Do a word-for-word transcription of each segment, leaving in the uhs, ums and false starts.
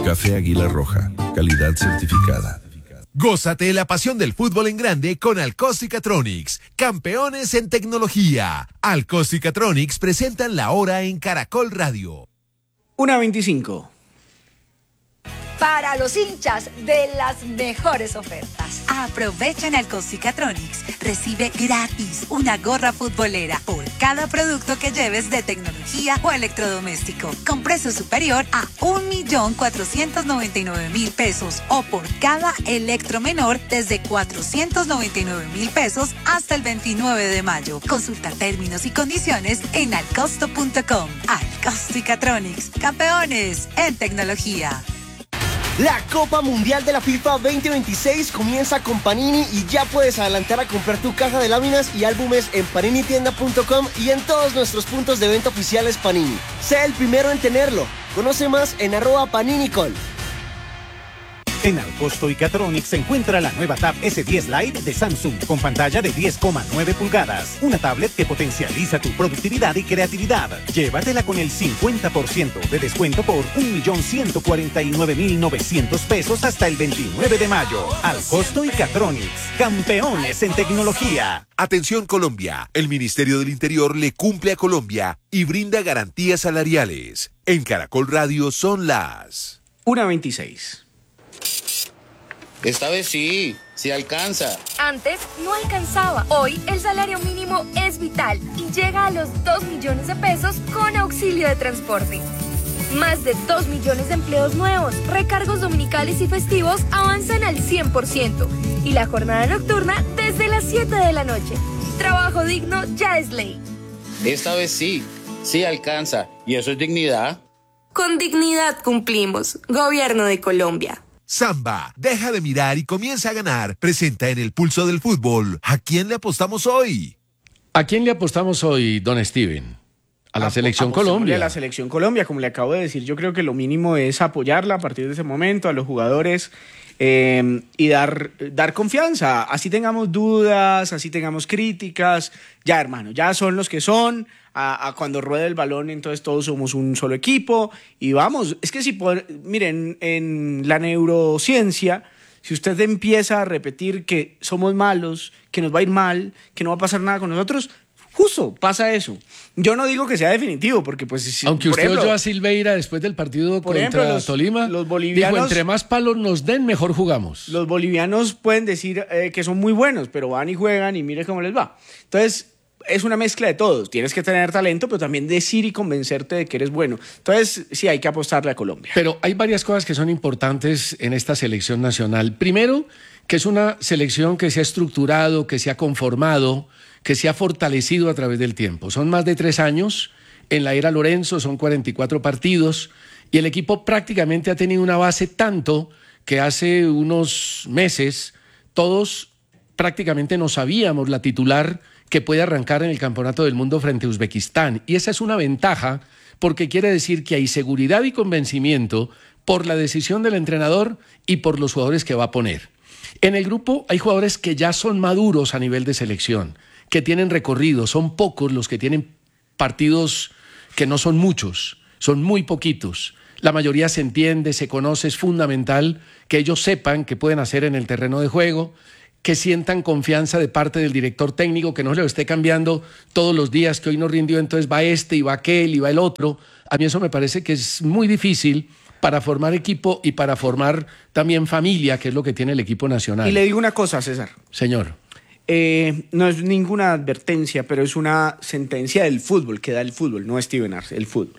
Café Águila Roja, calidad certificada. Gózate la pasión del fútbol en grande con Alcos-Cicatronics, campeones en tecnología. Alcos-Cicatronics presentan la hora en Caracol Radio. una veinticinco. Para los hinchas de las mejores ofertas. Aprovecha en Alcos-Cicatronics. Recibe gratis una gorra futbolera por cada producto que lleves de tecnología o electrodoméstico, con precio superior a un millón cuatrocientos noventa y nueve mil pesos, o por cada electro menor desde cuatrocientos noventa y nueve mil pesos hasta el veintinueve de mayo. Consulta términos y condiciones en alcosto punto com. Alcos-Cicatronics, campeones en tecnología. La Copa Mundial de la FIFA veinte veintiséis comienza con Panini y ya puedes adelantar a comprar tu caja de láminas y álbumes en panini tienda punto com y en todos nuestros puntos de venta oficiales Panini. Sé el primero en tenerlo. Conoce más en arroba paninicol. En Alcos-Cicatronics se encuentra la nueva Tab ese diez Lite de Samsung con pantalla de diez coma nueve pulgadas. Una tablet que potencializa tu productividad y creatividad. Llévatela con el cincuenta por ciento de descuento por un millón ciento cuarenta y nueve mil novecientos pesos hasta el veintinueve de mayo. Alcos-Cicatronics, campeones en tecnología. Atención Colombia, el Ministerio del Interior le cumple a Colombia y brinda garantías salariales. En Caracol Radio son las una veintiséis. Esta vez sí, sí alcanza. Antes no alcanzaba. Hoy el salario mínimo es vital y llega a los dos millones de pesos con auxilio de transporte. Más de dos millones de empleos nuevos, recargos dominicales y festivos avanzan al cien por ciento y la jornada nocturna desde las siete de la noche. Trabajo digno ya es ley. Esta vez sí, sí alcanza. ¿Y eso es dignidad? Con dignidad cumplimos. Gobierno de Colombia. Samba, deja de mirar y comienza a ganar. Presenta en el Pulso del Fútbol. ¿A quién le apostamos hoy? ¿A quién le apostamos hoy, don Steven? A la Ap- Selección Colombia. A la Selección Colombia, como le acabo de decir, yo creo que lo mínimo es apoyarla a partir de ese momento, a los jugadores, eh, y dar, dar confianza. Así tengamos dudas, así tengamos críticas. Ya, hermano, ya son los que son. A, a cuando rueda el balón, entonces todos somos un solo equipo y vamos. Es que si, por, miren, en la neurociencia, si usted empieza a repetir que somos malos, que nos va a ir mal, que no va a pasar nada con nosotros, justo pasa eso. Yo no digo que sea definitivo, porque pues... Si, Aunque usted ejemplo, oyó a Silveira después del partido por contra ejemplo, los, Tolima, los bolivianos, dijo, entre más palos nos den, mejor jugamos. Los bolivianos pueden decir eh, que son muy buenos, pero van y juegan y mire cómo les va. Entonces... es una mezcla de todos. Tienes que tener talento, pero también decir y convencerte de que eres bueno. Entonces, sí, hay que apostarle a Colombia. Pero hay varias cosas que son importantes en esta selección nacional. Primero, que es una selección que se ha estructurado, que se ha conformado, que se ha fortalecido a través del tiempo. Son más de tres años. En la era Lorenzo son cuarenta y cuatro partidos. Y el equipo prácticamente ha tenido una base tanto que hace unos meses todos prácticamente no sabíamos la titular que puede arrancar en el Campeonato del Mundo frente a Uzbekistán. Y esa es una ventaja porque quiere decir que hay seguridad y convencimiento por la decisión del entrenador y por los jugadores que va a poner. En el grupo hay jugadores que ya son maduros a nivel de selección, que tienen recorrido. Son pocos los que tienen partidos que no son muchos, son muy poquitos. La mayoría se entiende, se conoce, es fundamental que ellos sepan qué pueden hacer en el terreno de juego, que sientan confianza de parte del director técnico, que no se lo esté cambiando todos los días, que hoy no rindió, entonces va este y va aquel y va el otro. A mí eso me parece que es muy difícil para formar equipo y para formar también familia, que es lo que tiene el equipo nacional. Y le digo una cosa, César. Señor. Eh, no es ninguna advertencia, pero es una sentencia del fútbol, que da el fútbol, no Steven Arce, el fútbol.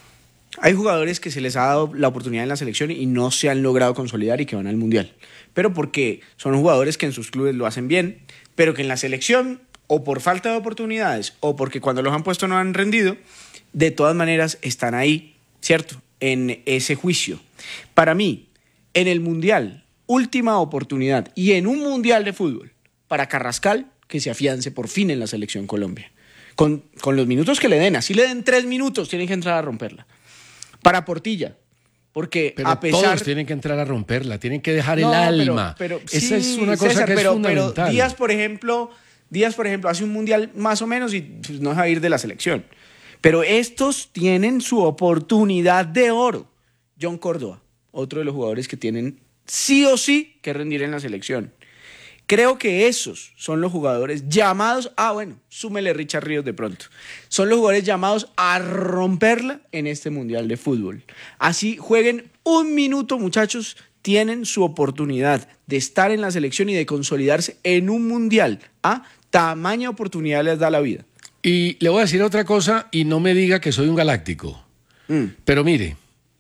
Hay jugadores que se les ha dado la oportunidad en la selección y no se han logrado consolidar y que van al Mundial. Pero porque son jugadores que en sus clubes lo hacen bien, pero que en la selección, o por falta de oportunidades, o porque cuando los han puesto no han rendido, de todas maneras están ahí, ¿cierto? En ese juicio. Para mí, en el Mundial, última oportunidad, y en un Mundial de fútbol, para Carrascal, que se afiance por fin en la selección Colombia. Con, con los minutos que le den, así le den tres minutos, tienen que entrar a romperla. Para Portilla, porque pero a pesar... todos tienen que entrar a romperla, tienen que dejar no, el pero, alma. Pero, Esa sí, es una cosa César, que pero, es fundamental. Pero Díaz, por ejemplo, Díaz, por ejemplo, hace un Mundial más o menos y no se va a ir de la selección. Pero estos tienen su oportunidad de oro. John Córdoba, otro de los jugadores que tienen sí o sí que rendir en la selección. Creo que esos son los jugadores llamados, ah bueno, súmele Richard Ríos de pronto, son los jugadores llamados a romperla en este Mundial de Fútbol. Así jueguen un minuto, muchachos, tienen su oportunidad de estar en la selección y de consolidarse en un Mundial. ¿Ah? Tamaña oportunidad les da la vida. Y le voy a decir otra cosa y no me diga que soy un galáctico. Mm. Pero mire,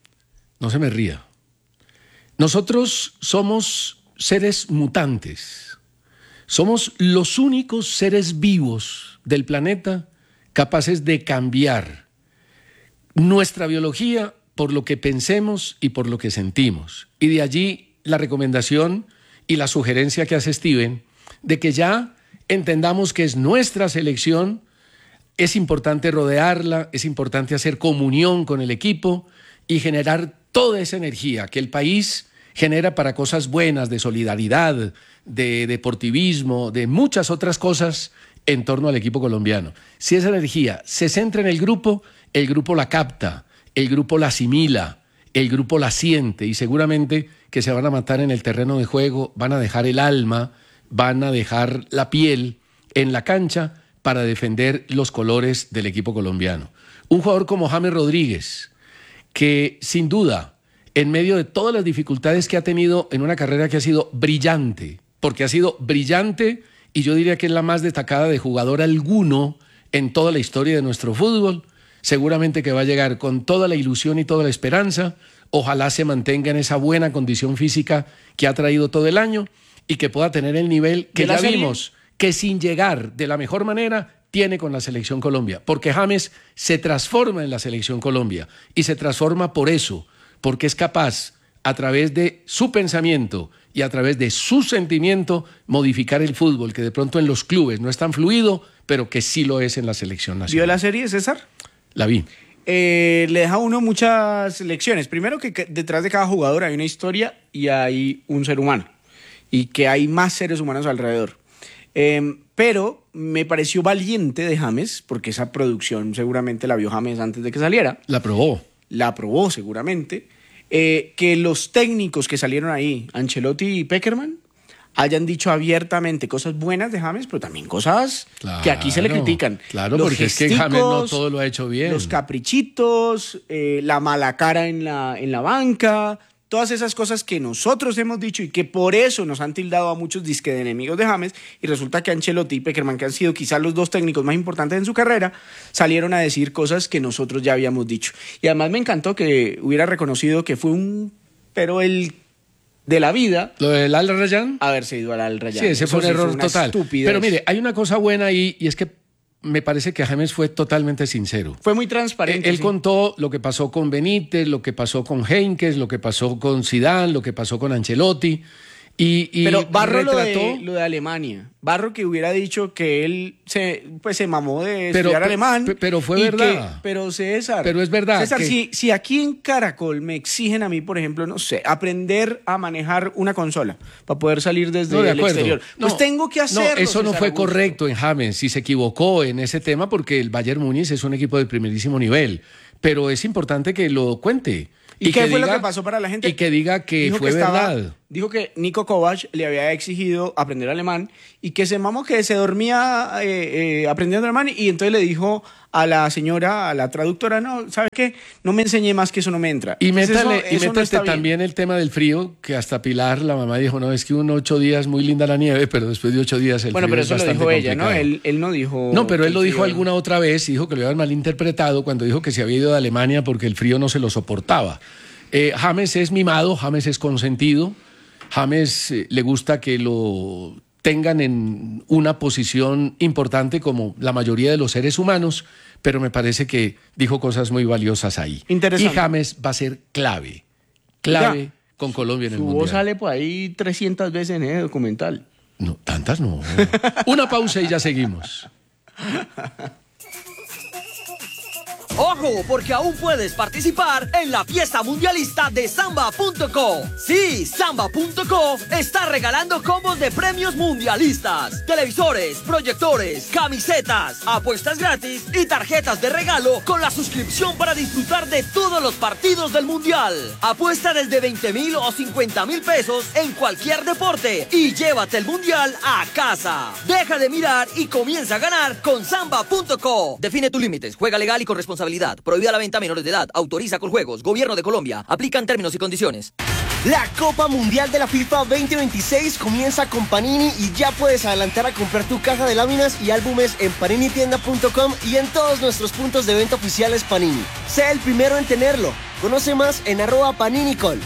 no se me ría. Nosotros somos seres mutantes. Somos los únicos seres vivos del planeta capaces de cambiar nuestra biología por lo que pensemos y por lo que sentimos. Y de allí la recomendación y la sugerencia que hace Steven de que ya entendamos que es nuestra selección, es importante rodearla, es importante hacer comunión con el equipo y generar toda esa energía que el país genera para cosas buenas, de solidaridad, de deportivismo, de muchas otras cosas en torno al equipo colombiano. Si esa energía se centra en el grupo, el grupo la capta, el grupo la asimila, el grupo la siente y seguramente que se van a matar en el terreno de juego, van a dejar el alma, van a dejar la piel en la cancha para defender los colores del equipo colombiano. Un jugador como James Rodríguez, que sin duda, en medio de todas las dificultades que ha tenido en una carrera que ha sido brillante, porque ha sido brillante y yo diría que es la más destacada de jugador alguno en toda la historia de nuestro fútbol, seguramente que va a llegar con toda la ilusión y toda la esperanza, ojalá se mantenga en esa buena condición física que ha traído todo el año y que pueda tener el nivel que ya vimos, que sin llegar de la mejor manera tiene con la Selección Colombia, porque James se transforma en la Selección Colombia y se transforma por eso, porque es capaz a través de su pensamiento y a través de su sentimiento modificar el fútbol, que de pronto en los clubes no es tan fluido, pero que sí lo es en la selección nacional. ¿Vio la serie, César? La vi. Eh, le deja a uno muchas lecciones. Primero que detrás de cada jugador hay una historia y hay un ser humano. Y que hay más seres humanos alrededor. Eh, pero me pareció valiente de James, porque esa producción seguramente la vio James antes de que saliera. La probó. La probó seguramente. Eh, que los técnicos que salieron ahí, Ancelotti y Pekerman, hayan dicho abiertamente cosas buenas de James, pero también cosas claro, que aquí se le critican. Claro, los porque gesticos, es que James no todo lo ha hecho bien. Los caprichitos, eh, la mala cara en la, en la banca, todas esas cosas que nosotros hemos dicho y que por eso nos han tildado a muchos disque de enemigos de James, y resulta que Ancelotti y Pekerman, que han sido quizás los dos técnicos más importantes en su carrera, salieron a decir cosas que nosotros ya habíamos dicho. Y además me encantó que hubiera reconocido que fue un... pero el... de la vida. ¿Lo del Al Rayyan? Haberse ido al Al Rayyan. Sí, ese fue un error fue total. Estupidez. Pero mire, hay una cosa buena ahí y es que me parece que James fue totalmente sincero. Fue muy transparente. Él sí. contó lo que pasó con Benítez, lo que pasó con Heynckes, lo que pasó con Zidane, lo que pasó con Ancelotti. Y, y Pero Barro retrató... lo, de, lo de Alemania. Barro que hubiera dicho que él se, pues, se mamó de pero, estudiar pero, alemán. Pero fue verdad. Que, pero César. Pero es verdad. César, que... si, si aquí en Caracol me exigen a mí, por ejemplo, no sé, aprender a manejar una consola para poder salir desde no, de el acuerdo. exterior, pues no, tengo que hacerlo. No, eso no César fue Augusto. correcto en James. Si se equivocó en ese tema porque el Bayern Múnich es un equipo de primerísimo nivel. Pero es importante que lo cuente. ¿Y, ¿Y qué que fue diga, lo que pasó para la gente? Y que diga que dijo fue que estaba, verdad. Dijo que Nico Kovac le había exigido aprender alemán y que se mamó, que se dormía eh, eh, aprendiendo alemán, y entonces le dijo a la señora, a la traductora, no, ¿sabes qué? No me enseñé más, que eso no me entra. Y métale, eso, y eso métete no también el tema del frío, que hasta Pilar, la mamá, dijo, no, es que un ocho días muy linda la nieve, pero después de ocho días el bueno, frío pero es eso lo bastante dijo ella, complicado. ¿no? Él, él no dijo... No, pero él lo frío, dijo alguna otra vez, y dijo que lo habían malinterpretado cuando dijo que se había ido de Alemania porque el frío no se lo soportaba. Eh, James es mimado, James es consentido, James eh, le gusta que lo tengan en una posición importante como la mayoría de los seres humanos, pero me parece que dijo cosas muy valiosas ahí. Interesante. Y James va a ser clave, clave ya, con Colombia en el Su Mundial. voz sale por ahí trescientas veces en el documental. No, tantas no. Una pausa y ya seguimos. ¡Ojo! Porque aún puedes participar en la fiesta mundialista de Samba punto co. Sí, Samba punto co está regalando combos de premios mundialistas, televisores, proyectores, camisetas, apuestas gratis y tarjetas de regalo con la suscripción para disfrutar de todos los partidos del mundial. Apuesta desde veinte mil o cincuenta mil pesos en cualquier deporte y llévate el mundial a casa. Deja de mirar y comienza a ganar con Samba punto co. Define tus límites, juega legal y con responsabilidad. Prohibida la venta a menores de edad. Autoriza con juegos. Gobierno de Colombia. Aplican términos y condiciones. La Copa Mundial de la FIFA veinte veintiséis comienza con Panini y ya puedes adelantar a comprar tu caja de láminas y álbumes en panini tienda punto com y en todos nuestros puntos de venta oficiales Panini. Sea el primero en tenerlo. Conoce más en arroba paninicol.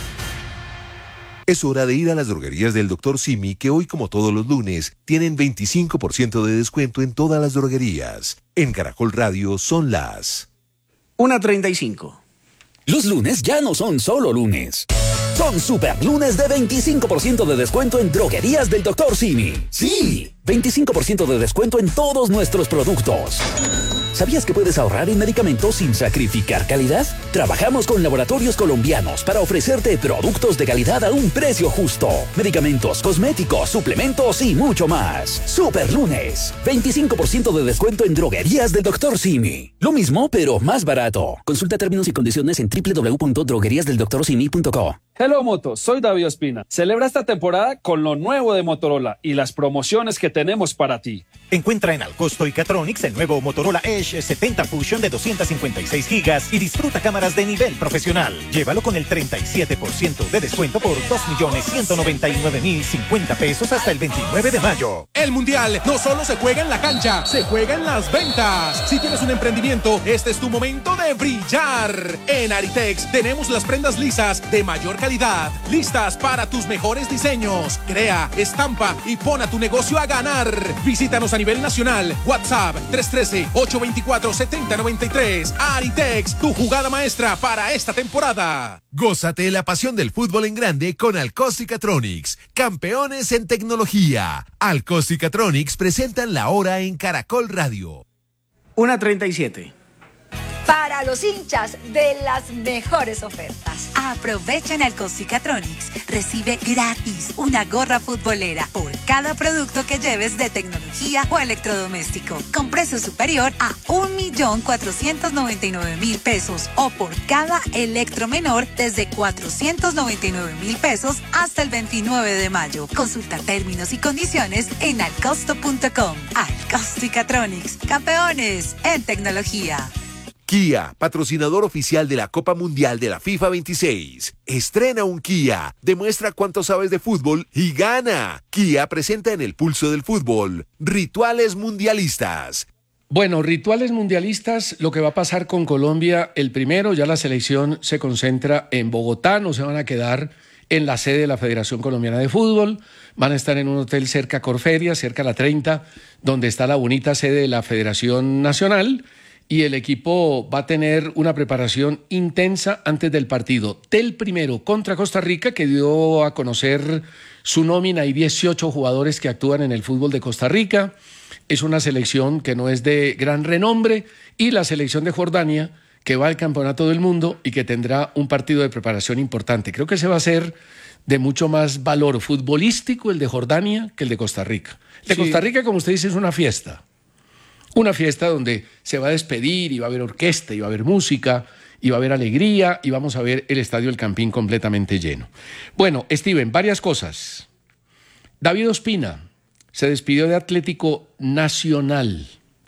Es hora de ir a las droguerías del doctor Simi, que hoy, como todos los lunes, tienen veinticinco por ciento de descuento en todas las droguerías. En Caracol Radio son las una treinta y cinco. Los lunes ya no son solo lunes. Son super lunes de veinticinco por ciento de descuento en droguerías del doctor Simi. Sí, veinticinco por ciento de descuento en todos nuestros productos. ¿Sabías que puedes ahorrar en medicamentos sin sacrificar calidad? Trabajamos con laboratorios colombianos para ofrecerte productos de calidad a un precio justo. Medicamentos, cosméticos, suplementos y mucho más. Super lunes. veinticinco por ciento de descuento en droguerías del doctor Simi. Lo mismo, pero más barato. Consulta términos y condiciones en doble u doble u doble u punto droguerías del doctor simi punto co. Hello Moto, soy David Ospina. Celebra esta temporada con lo nuevo de Motorola y las promociones que tenemos para ti. Encuentra en Alcosto y Catronics el nuevo Motorola Edge setenta Fusion de doscientos cincuenta y seis gigas y disfruta cámaras de nivel profesional. Llévalo con el treinta y siete por ciento de descuento por dos millones ciento noventa y nueve mil cincuenta pesos hasta el veintinueve de mayo. El Mundial no solo se juega en la cancha, se juega en las ventas. Si tienes un emprendimiento, este es tu momento de brillar. En Aritex tenemos las prendas lisas de mayor calidad, listas para tus mejores diseños. Crea, estampa y pon a tu negocio a ganar. Visítanos a nivel nacional. WhatsApp tres uno tres, ocho dos cuatro, siete cero nueve tres. Aritex, tu jugada maestra para esta temporada. Gózate la pasión del fútbol en grande con Alcóstica-Tronics, campeones en tecnología. Alcóstica-Tronics presentan la hora en Caracol Radio. una treinta y siete. Para los hinchas de las mejores ofertas. Aprovecha en Alcóstica-Tronics. Recibe gratis una gorra futbolera por cada producto que lleves de tecnología o electrodoméstico, con precio superior a un millón cuatrocientos noventa y nueve mil pesos, o por cada electro menor desde cuatrocientos noventa y nueve mil pesos hasta el veintinueve de mayo. Consulta términos y condiciones en alcosto punto com. Alcóstica-Tronics, campeones en tecnología. Kia, patrocinador oficial de la Copa Mundial de la FIFA veintiséis. Estrena un Kia, demuestra cuánto sabes de fútbol y gana. Kia presenta en el pulso del fútbol rituales mundialistas. Bueno, rituales mundialistas, lo que va a pasar con Colombia, el primero, ya la selección se concentra en Bogotá, no se van a quedar en la sede de la Federación Colombiana de Fútbol, van a estar en un hotel cerca a Corferia, cerca a la treinta, donde está la bonita sede de la Federación Nacional, y el equipo va a tener una preparación intensa antes del partido del primero contra Costa Rica, que dio a conocer su nómina. Hay dieciocho jugadores que actúan en el fútbol de Costa Rica. Es una selección que no es de gran renombre, y la selección de Jordania, que va al Campeonato del Mundo y que tendrá un partido de preparación importante. Creo que ese va a ser de mucho más valor futbolístico el de Jordania que el de Costa Rica. El de sí. Costa Rica, como usted dice, es una fiesta. Una fiesta donde se va a despedir y va a haber orquesta y va a haber música y va a haber alegría y vamos a ver el Estadio El Campín completamente lleno. Bueno, Steven, varias cosas. David Ospina se despidió de Atlético Nacional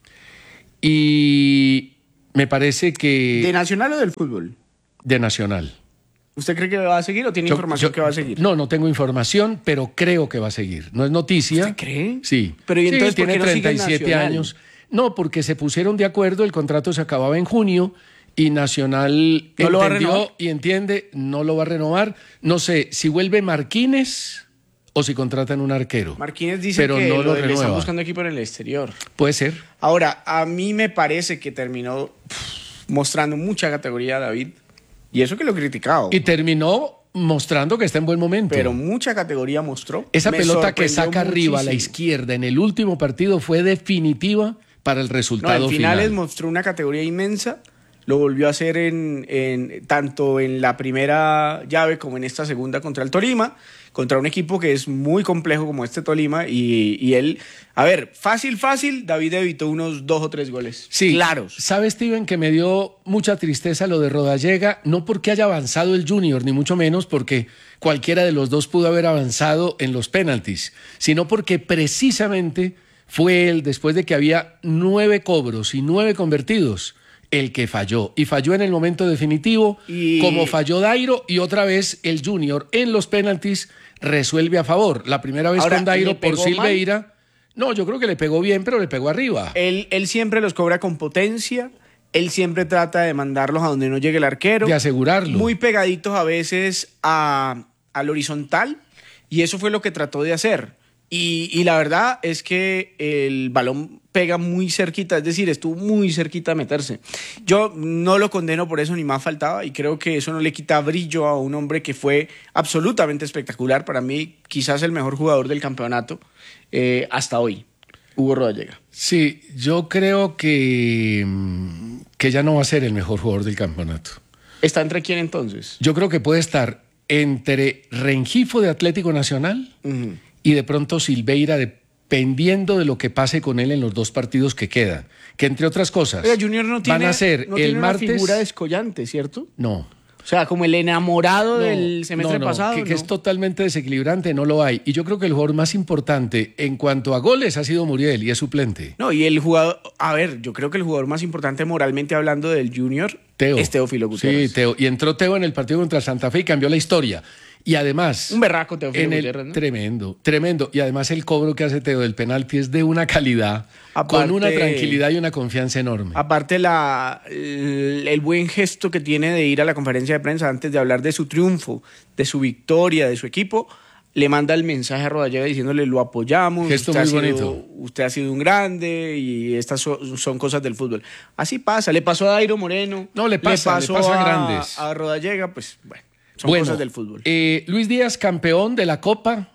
y me parece que... ¿De Nacional o del fútbol? De Nacional. ¿Usted cree que va a seguir o tiene yo, información yo, que va a seguir? No, no tengo información, pero creo que va a seguir. No es noticia. ¿Usted cree? Sí. Pero ¿y entonces sí, por qué tiene no treinta y siete sigue Nacional? años. No, porque se pusieron de acuerdo, el contrato se acababa en junio y Nacional ¿No lo va a entendió renovar? y entiende, no lo va a renovar. No sé si vuelve Marquínez o si contratan un arquero. Marquínez dice pero que no lo, lo le están renueva. buscando equipo en el exterior. Puede ser. Ahora, a mí me parece que terminó pff, mostrando mucha categoría David, y eso que lo he criticado. Y terminó mostrando que está en buen momento. Pero mucha categoría mostró. Esa Me pelota que sorprendió saca arriba a la muchísimo. izquierda en el último partido fue definitiva para el No, resultado en finales final. mostró una categoría inmensa Lo volvió a hacer en, en, tanto en la primera llave como en esta segunda contra el Tolima, contra un equipo que es muy complejo como este Tolima. Y, y él, a ver, fácil, fácil, David evitó unos dos o tres goles. Sí, claros. ¿Sabe, Steven, que me dio mucha tristeza lo de Rodallega? No porque haya avanzado el Junior, ni mucho menos porque cualquiera de los dos pudo haber avanzado en los penaltis, sino porque precisamente fue él, después de que había nueve cobros y nueve convertidos, el que falló, y falló en el momento definitivo, y... como falló Dairo, y otra vez el Junior en los penaltis resuelve a favor. La primera vez Ahora, con Dairo por Silveira, mal? No, yo creo que le pegó bien, pero le pegó arriba. Él, él siempre los cobra con potencia, él siempre trata de mandarlos a donde no llegue el arquero. De asegurarlo. Muy pegaditos a veces a, al horizontal, y eso fue lo que trató de hacer. Y, y la verdad es que el balón pega muy cerquita, es decir, estuvo muy cerquita de meterse. Yo no lo condeno por eso, ni más faltaba, y creo que eso no le quita brillo a un hombre que fue absolutamente espectacular. Para mí, quizás el mejor jugador del campeonato eh, hasta hoy, Hugo Rodallega. Sí, yo creo que, que ya no va a ser el mejor jugador del campeonato. ¿Está entre quién entonces? Yo creo que puede estar entre Rengifo de Atlético Nacional uh-huh. y de pronto Silveira, dependiendo de lo que pase con él en los dos partidos que quedan. Que entre otras cosas, Oiga, Junior no tiene, van a ser no el tiene martes... una figura descollante, ¿cierto? No. O sea, como el enamorado no, del semestre no, no, pasado. Que, ¿no? que es totalmente desequilibrante, no lo hay. Y yo creo que el jugador más importante en cuanto a goles ha sido Muriel, y es suplente. No, y el jugador... A ver, yo creo que el jugador más importante moralmente hablando del Junior Teo. es Teófilo Gutiérrez. Sí, Teo. Y entró Teo en el partido contra Santa Fe y cambió la historia. Y además... Un berraco Teófilo en el, Gutiérrez, ¿no? Tremendo, tremendo. Y además el cobro que hace Teo del penalti es de una calidad, aparte, con una tranquilidad y una confianza enorme. Aparte la, el, el buen gesto que tiene de ir a la conferencia de prensa antes de hablar de su triunfo, de su victoria, de su equipo, le manda el mensaje a Rodallega diciéndole lo apoyamos, gesto usted, muy ha sido, bonito. usted ha sido un grande y estas son, son cosas del fútbol. Así pasa, le pasó a Dairo Moreno, no le pasa, le pasó le pasa a, a grandes. A Rodallega, pues bueno. Son bueno, cosas del fútbol. Eh, Luis Díaz, campeón de la Copa,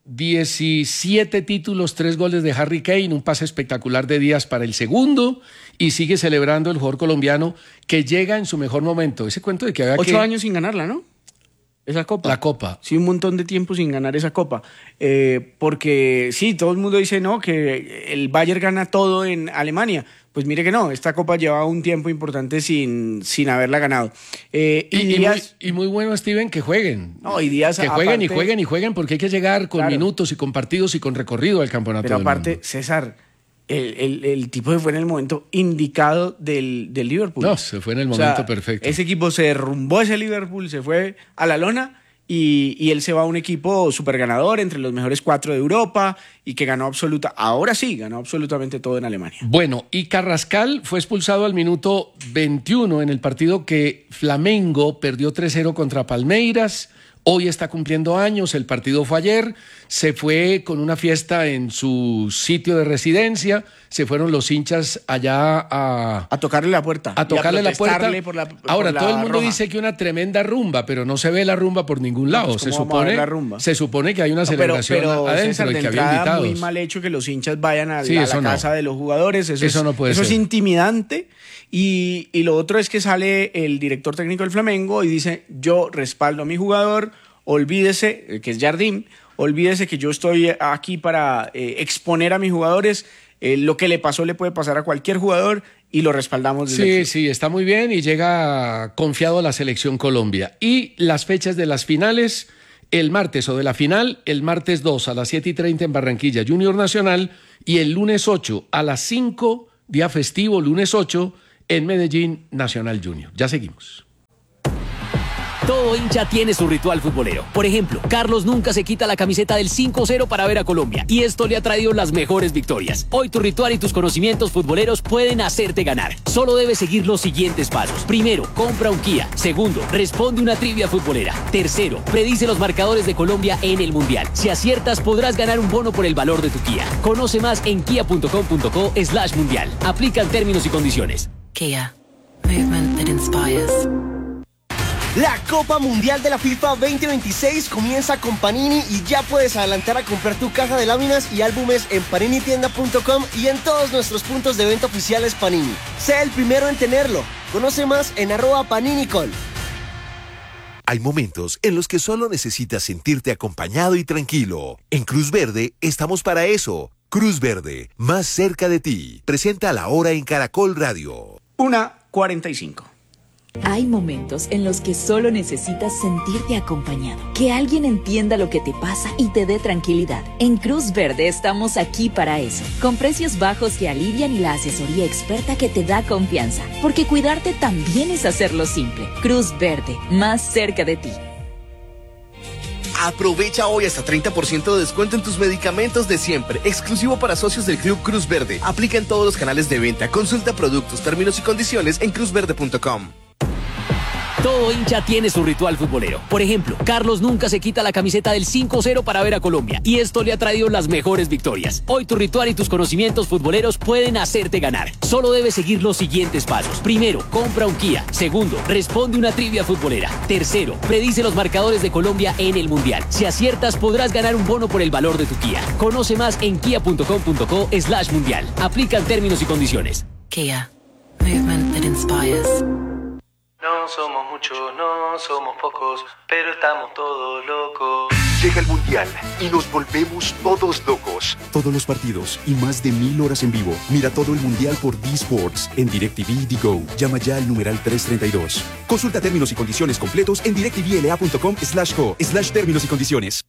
diecisiete títulos, tres goles de Harry Kane, un pase espectacular de Díaz para el segundo, y sigue celebrando el jugador colombiano que llega en su mejor momento. Ese cuento de que había Ocho que... años sin ganarla, ¿no? Esa Copa. La Copa. Sí, un montón de tiempo sin ganar esa Copa. Eh, porque sí, todo el mundo dice, no, que el Bayern gana todo en Alemania. Pues mire que no, esta Copa lleva un tiempo importante sin, sin haberla ganado. Eh, y, y, Díaz, y, muy, y muy bueno, Steven, que jueguen. No, y Díaz, que jueguen aparte, y jueguen y jueguen, porque hay que llegar con claro. minutos y con partidos y con recorrido al campeonato. Pero del aparte, mundo. César, el, el, el tipo se fue en el momento indicado del, del Liverpool. No, se fue en el momento o sea, perfecto. Ese equipo se derrumbó, ese Liverpool se fue a la lona. Y, y él se va a un equipo súper ganador, entre los mejores cuatro de Europa, y que ganó absoluta, ahora sí, ganó absolutamente todo en Alemania. Bueno, y Carrascal fue expulsado al minuto veintiuno en el partido que Flamengo perdió tres cero contra Palmeiras. Hoy está cumpliendo años, el partido fue ayer, se fue con una fiesta en su sitio de residencia, se fueron los hinchas allá a... A tocarle la puerta. A tocarle a la puerta. Por la, por Ahora, la todo el mundo roja. dice que una tremenda rumba, pero no se ve la rumba por ningún lado. No, pues, se, ¿cómo vamos a supone, ver la rumba? se supone que hay una No, celebración pero, pero, adentro César, y de que había entrada, invitados. muy mal hecho que los hinchas vayan a, Sí, a la no. casa de los jugadores. Eso, eso es, no puede eso ser. es intimidante. Y, y lo otro es que sale el director técnico del Flamengo y dice, yo respaldo a mi jugador, olvídese, que es Jardim, olvídese que yo estoy aquí para eh, exponer a mis jugadores, eh, lo que le pasó le puede pasar a cualquier jugador y lo respaldamos. Desde Sí, sí, está muy bien y llega confiado a la selección Colombia. Y las fechas de las finales, el martes o de la final, el martes dos a las siete y treinta en Barranquilla, Junior Nacional, y el lunes ocho a las cinco, día festivo, lunes ocho, en Medellín, Nacional Junior. Ya seguimos. Todo hincha tiene su ritual futbolero. Por ejemplo, Carlos nunca se quita la camiseta del cinco cero para ver a Colombia, y esto le ha traído las mejores victorias. Hoy tu ritual y tus conocimientos futboleros pueden hacerte ganar. Solo debes seguir los siguientes pasos. Primero, compra un Kia. Segundo, responde una trivia futbolera. Tercero, predice los marcadores de Colombia en el Mundial. Si aciertas, podrás ganar un bono por el valor de tu Kia. Conoce más en kia punto com punto co slash mundial. Aplican términos y condiciones. Kia. Movement that inspires. La Copa Mundial de la FIFA veinte veintiséis comienza con Panini y ya puedes adelantar a comprar tu caja de láminas y álbumes en panini tienda punto com y en todos nuestros puntos de venta oficiales Panini. Sé el primero en tenerlo. Conoce más en arroba paninicol. Hay momentos en los que solo necesitas sentirte acompañado y tranquilo. En Cruz Verde estamos para eso. Cruz Verde, más cerca de ti. Presenta La Hora en Caracol Radio. una cuarenta y cinco. Hay momentos en los que solo necesitas sentirte acompañado, que alguien entienda lo que te pasa y te dé tranquilidad. En Cruz Verde estamos aquí para eso, con precios bajos que alivian y la asesoría experta que te da confianza, porque cuidarte también es hacerlo simple. Cruz Verde, más cerca de ti. Aprovecha hoy hasta treinta por ciento de descuento en tus medicamentos de siempre, exclusivo para socios del Club Cruz Verde. Aplica en todos los canales de venta. Consulta productos, términos y condiciones en cruz verde punto com. Todo hincha tiene su ritual futbolero. Por ejemplo, Carlos nunca se quita la camiseta del cinco cero para ver a Colombia y esto le ha traído las mejores victorias. Hoy tu ritual y tus conocimientos futboleros pueden hacerte ganar. Solo debes seguir los siguientes pasos. Primero, compra un Kia. Segundo, responde una trivia futbolera. Tercero, predice los marcadores de Colombia en el Mundial. Si aciertas, podrás ganar un bono por el valor de tu Kia. Conoce más en kia punto com punto co slash mundial. Aplican términos y condiciones. Kia. Movement that inspires. No somos muchos, no somos pocos, pero estamos todos locos. Llega el Mundial y nos volvemos todos locos. Todos los partidos y más de mil horas en vivo. Mira todo el Mundial por D Sports en DirecTV y Digo. Llama ya al numeral trescientos treinta y dos. Consulta términos y condiciones completos en directvla punto com slash co slash términos y condiciones.